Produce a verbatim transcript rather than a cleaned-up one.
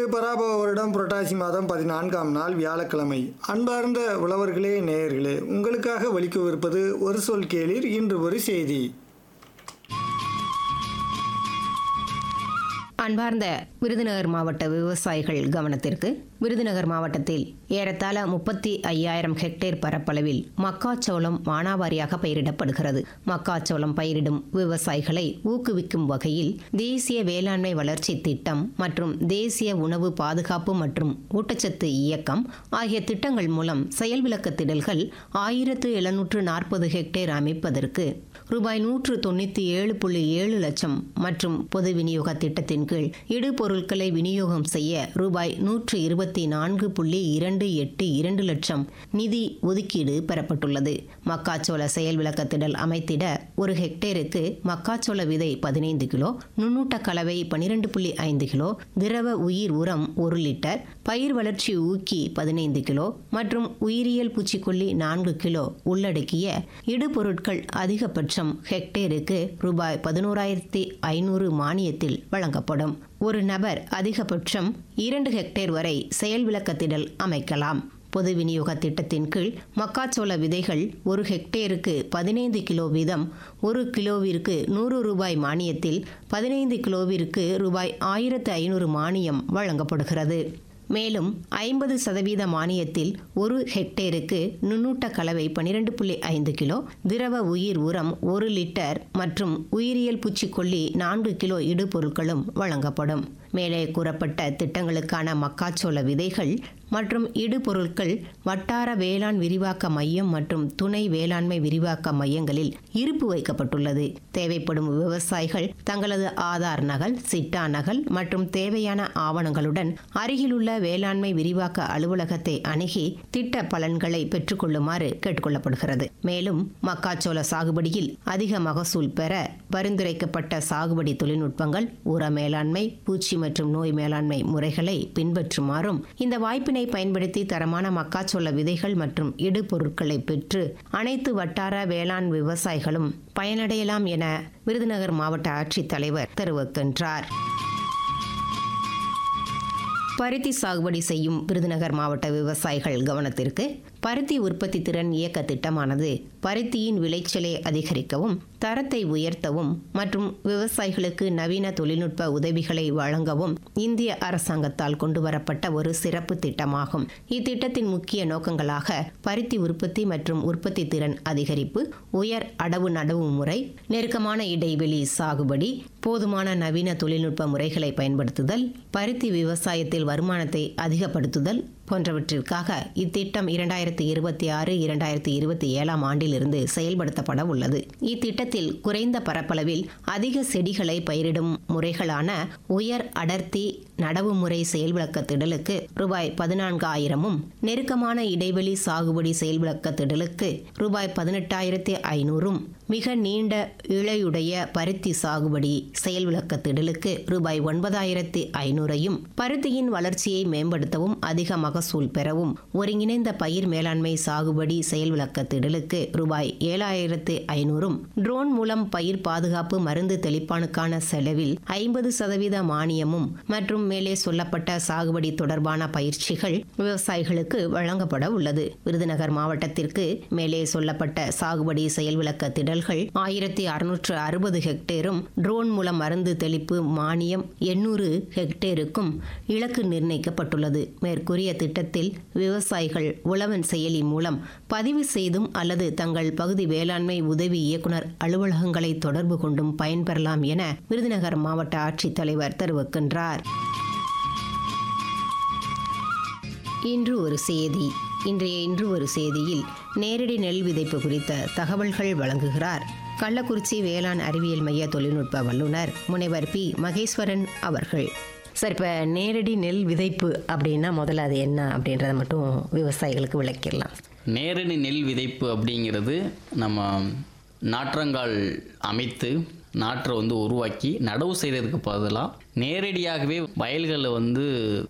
பராபவ வருடம் புரட்டாசி மாதம் பதினான்காம் நாள் வியாழக்கிழமை. அன்பார்ந்த உழவர்களே, நேயர்களே, உங்களுக்காக ஒலிக்கவிருப்பது ஒரு சொல் கேளீர். இன்று ஒரு செய்தி. அன்பார்ந்த விருதுநகர் மாவட்ட விவசாயிகள் கவனத்திற்கு. விருதுநகர் மாவட்டத்தில் ஏறத்தாழ முப்பத்தி ஐயாயிரம் ஹெக்டேர் பரப்பளவில் மக்காச்சோளம் மானாவாரியாக பயிரிடப்படுகிறது. மக்காச்சோளம் பயிரிடும் விவசாயிகளை ஊக்குவிக்கும் வகையில் தேசிய வேளாண்மை வளர்ச்சி திட்டம் மற்றும் தேசிய உணவு பாதுகாப்பு மற்றும் ஊட்டச்சத்து இயக்கம் ஆகிய திட்டங்கள் மூலம் செயல் விளக்க திடல்கள் ஆயிரத்து எழுநூற்று நாற்பது ஹெக்டேர் அமைப்பதற்கு ரூபாய் நூற்று தொண்ணூற்றி ஏழு புள்ளி ஏழு லட்சம் மற்றும் பொது விநியோக திட்டத்தின் கீழ் இடுபொருட்களை விநியோகம் செய்ய ரூபாய் நூற்று இருபத்தி நான்கு புள்ளி இரண்டு எட்டு இரண்டு லட்சம் நிதி ஒதுக்கீடு பெறப்பட்டுள்ளது. மக்காச்சோள செயல் விளக்க திடல் அமைத்திட ஒரு ஹெக்டேருக்கு மக்காச்சோள விதை பதினைந்து கிலோ, நுண்ணூட்ட கலவை பனிரெண்டு புள்ளி ஐந்து கிலோ, திரவ உயிர் உரம் ஒரு லிட்டர், பயிர் வளர்ச்சி ஊக்கி பதினைந்து கிலோ மற்றும் உயிரியல் பூச்சிக்கொல்லி நான்கு கிலோ உள்ளடக்கிய இடுபொருட்கள் அதிகபட்சம் ஹெக்டேருக்கு ரூபாய் பதினோராயிரத்தி ஐநூறு மானியத்தில் வழங்கப்படும். ஒரு நபர் அதிகபட்சம் இரண்டு ஹெக்டேர் வரை செயல் விளக்க திடல் அமைக்கலாம். பொது விநியோக திட்டத்தின் கீழ் மக்காச்சோள விதைகள் ஒரு ஹெக்டேருக்கு பதினைந்து கிலோ வீதம் ஒரு கிலோவிற்கு நூறு ரூபாய் மானியத்தில் பதினைந்து கிலோவிற்கு ரூபாய் ஆயிரத்து ஐநூறு மானியம் வழங்கப்படுகிறது. மேலும் ஐம்பது சதவீத மானியத்தில் ஒரு ஹெக்டேருக்கு நுண்ணூட்ட கலவை பனிரெண்டு புள்ளி ஐந்து கிலோ, திரவ உயிர் உரம் ஒரு லிட்டர் மற்றும் உயிரியல் பூச்சிக்கொல்லி நான்கு கிலோ இடுபொருட்களும் வழங்கப்படும். மேலே கூறப்பட்ட திட்டங்களுக்கான மக்காச்சோள விதைகள் மற்றும் இடுபொருட்கள் வட்டார வேளாண் விரிவாக்க மையம் மற்றும் துணை வேளாண்மை விரிவாக்க மையங்களில் இருப்பு வைக்கப்பட்டுள்ளது. தேவைப்படும் விவசாயிகள் தங்களது ஆதார் நகல், சிட்டா நகல் மற்றும் தேவையான ஆவணங்களுடன் அருகிலுள்ள வேளாண்மை விரிவாக்க அலுவலகத்தை அணுகி திட்ட பலன்களை பெற்றுக்கொள்ளுமாறு கேட்டுக்கொள்ளப்படுகிறது. மேலும் மக்காச்சோள சாகுபடியில் அதிக மகசூல் பெற பரிந்துரைக்கப்பட்ட சாகுபடி தொழில்நுட்பங்கள், உர மேலாண்மை, பூச்சி மற்றும் நோய் மேலாண்மை முறைகளை பின்பற்றுமாறும், இந்த வாய்ப்பினை பயன்படுத்தி தரமான மக்காச்சோள விதைகள் மற்றும் இடுபொருட்களை பெற்று அனைத்து வட்டார வேளாண் விவசாயிகளும் பயனடையலாம் என விருதுநகர் மாவட்ட ஆட்சித்தலைவர் தெரிவிக்கின்றார். பருத்தி சாகுபடி செய்யும் விருதுநகர் மாவட்ட விவசாயிகள் கவனத்திற்கு. பருத்தி உற்பத்தி திறன் இயக்க திட்டமானது பருத்தியின் விளைச்சலை அதிகரிக்கவும், தரத்தை உயர்த்தவும் மற்றும் விவசாயிகளுக்கு நவீன தொழில்நுட்ப உதவிகளை வழங்கவும் இந்திய அரசாங்கத்தால் கொண்டுவரப்பட்ட ஒரு சிறப்பு திட்டமாகும். இத்திட்டத்தின் முக்கிய நோக்கங்களாக பருத்தி உற்பத்தி மற்றும் உற்பத்தி திறன் அதிகரிப்பு, உயர் அடவு நடவு முறை, நெருக்கமான இடைவெளி சாகுபடி, போதுமான நவீன தொழில்நுட்ப முறைகளை பயன்படுத்துதல், பருத்தி விவசாயத்தில் வருமானத்தை அதிகப்படுத்துதல் போன்றவற்றிற்காக இத்திட்டம் இரண்டாயிரத்தி இருபத்தி ஆறு இரண்டாயிரத்தி இருபத்தி ஏழாம் ஆண்டிலிருந்து செயல்படுத்தப்பட உள்ளது. இத்திட்டத்தில் குறைந்த பரப்பளவில் அதிக செடிகளை பயிரிடும் முறைகளான உயர் அடர்த்தி நடவு முறை செயல் விளக்க திடலுக்கு ரூபாய் பதினான்காயிரமும், நெருக்கமான இடைவெளி சாகுபடி செயல் விளக்க திடலுக்கு ரூபாய் பதினெட்டாயிரத்தி ஐநூறும், மிக நீண்ட இழையுடைய பருத்தி சாகுபடி செயல் விளக்க திடலுக்கு ரூபாய் ஒன்பதாயிரத்தி ஐநூறையும், பருத்தியின் வளர்ச்சியை மேம்படுத்தவும் அதிக மகசூல் பெறவும் ஒருங்கிணைந்த பயிர் மேலாண்மை சாகுபடி செயல் விளக்க திடலுக்கு ரூபாய் ஏழாயிரத்து ஐநூறும், ட்ரோன் மூலம் பயிர் பாதுகாப்பு மருந்து தெளிப்பானுக்கான செலவில் ஐம்பது சதவீத மானியமும் மற்றும் மேலே சொல்லப்பட்ட சாகுபடி தொடர்பான பயிற்சிகள் விவசாயிகளுக்கு வழங்கப்பட உள்ளது. விருதுநகர் மாவட்டத்திற்கு மேலே சொல்லப்பட்ட சாகுபடி செயல் விளக்க திடல்கள் ஆயிரத்தி அறுநூற்று அறுபது ஹெக்டேரும், ட்ரோன் மூலம் மருந்து தெளிப்பு மானியம் எண்ணூறு ஹெக்டேருக்கும் இலக்கு நிர்ணயிக்கப்பட்டுள்ளது. மேற்கூறிய திட்டத்தில் விவசாயிகள் உழவன் செயலி மூலம் பதிவு செய்தும் அல்லது தங்கள் பகுதி வேளாண்மை உதவி இயக்குனர் அலுவலகங்களை தொடர்பு கொண்டும் பயன்பெறலாம் என விருதுநகர் மாவட்ட ஆட்சித்தலைவர் தெரிவிக்கின்றார். இன்று ஒரு செய்தி. இன்றைய இன்று ஒரு செய்தியில் நேரடி நெல் விதைப்பு குறித்த தகவல்கள் வழங்குகிறார் கள்ளக்குறிச்சி வேளாண் அறிவியல் மைய தொழில்நுட்ப வல்லுநர் முனைவர் பி மகேஸ்வரன் அவர்கள். சார், இப்போ நேரடி நெல் விதைப்பு அப்படின்னா முதல்ல அது என்ன அப்படின்றத மட்டும் விவசாயிகளுக்கு விளக்கிடலாம். நேரடி நெல் விதைப்பு அப்படிங்கிறது நம்ம நாற்றங்கால் அமைத்து நாற்றை வந்து உருவாக்கி நடவு செய்கிறதுக்கு பதிலாக நேரடியாகவே வயல்களில் வந்து